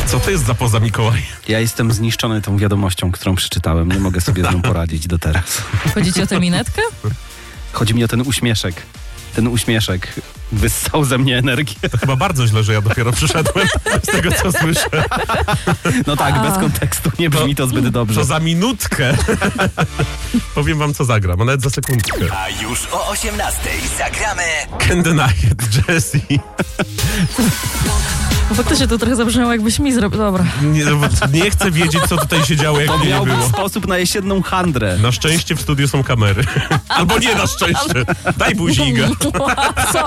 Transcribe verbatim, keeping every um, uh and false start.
Co to jest za poza Mikołaj? Ja jestem zniszczony tą wiadomością, którą przeczytałem. Nie mogę sobie z nią poradzić do teraz. Chodzi ci o tę minetkę? Chodzi mi o ten uśmieszek. Ten uśmieszek wyssał ze mnie energię. To chyba bardzo źle, że ja dopiero przyszedłem z tego, co słyszę. No tak, A. bez kontekstu nie brzmi to zbyt dobrze. To za minutkę powiem wam, co zagram, a nawet za sekundkę. A już o osiemnastej zagramy Candy Night, Jessie. No faktycznie to trochę zabrzmiało, jakbyś mi zrobił. Dobra. Nie, nie chcę wiedzieć, co tutaj się działo, jak To mnie nie miał być było. sposób na jesienną handrę. Na szczęście w studiu są kamery. Albo nie na szczęście. Daj buzi, Iga. Co?